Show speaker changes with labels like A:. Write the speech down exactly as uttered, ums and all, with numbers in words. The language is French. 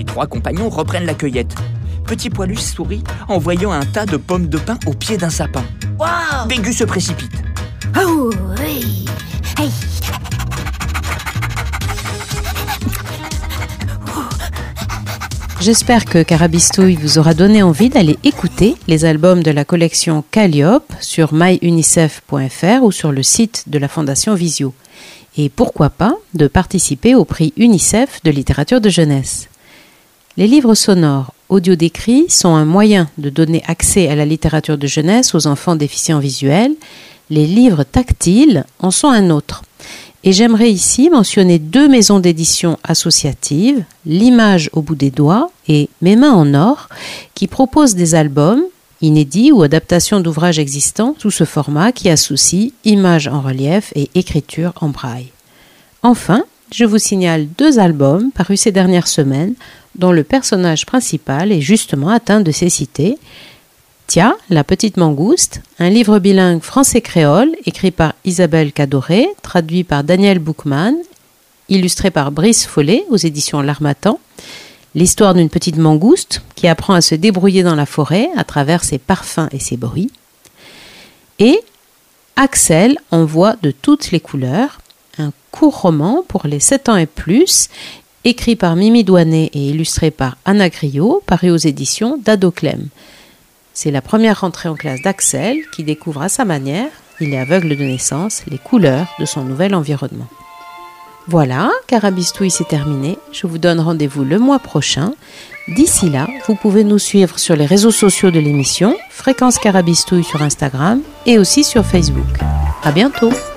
A: les trois compagnons reprennent la cueillette. Petit Poilus sourit en voyant un tas de pommes de pin au pied d'un sapin.
B: Wow!
A: Bégu se précipite.
B: Oh, oui. Hey.
C: J'espère que Carabistouille vous aura donné envie d'aller écouter les albums de la collection Calliope sur my unicef point f r ou sur le site de la Fondation Visio. Et pourquoi pas de participer au prix UNICEF de littérature de jeunesse. Les livres sonores audio-décrits sont un moyen de donner accès à la littérature de jeunesse aux enfants déficients visuels. Les livres tactiles en sont un autre. Et j'aimerais ici mentionner deux maisons d'édition associatives, L'Image au bout des doigts et Mes mains en or, qui proposent des albums inédits ou adaptations d'ouvrages existants sous ce format qui associe images en relief et écriture en braille. Enfin, je vous signale deux albums parus ces dernières semaines dont le personnage principal est justement atteint de cécité. Tia, la petite mangouste, un livre bilingue français-créole écrit par Isabelle Cadoré, traduit par Daniel Boukman, illustré par Brice Follet aux éditions L'Harmattan. L'histoire d'une petite mangouste qui apprend à se débrouiller dans la forêt à travers ses parfums et ses bruits. Et Axel en voix de toutes les couleurs, un court roman pour les sept ans et plus, écrit par Mimi Douanet et illustré par Anna Griot, paru aux éditions d'Ado Clem. C'est la première rentrée en classe d'Axel qui découvre à sa manière, il est aveugle de naissance, les couleurs de son nouvel environnement. Voilà, Carabistouille, c'est terminé. Je vous donne rendez-vous le mois prochain. D'ici là, vous pouvez nous suivre sur les réseaux sociaux de l'émission, Fréquence Carabistouille sur Instagram et aussi sur Facebook. À bientôt!